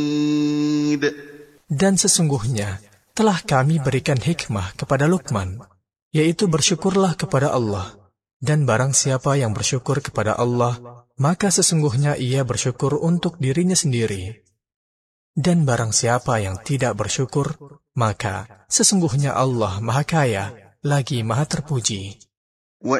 Dan sesungguhnya telah kami berikan hikmah kepada Luqman, yaitu bersyukurlah kepada Allah. Dan barang siapa yang bersyukur kepada Allah, maka sesungguhnya ia bersyukur untuk dirinya sendiri. Dan barang siapa yang tidak bersyukur, maka sesungguhnya Allah Maha Kaya, lagi Maha Terpuji.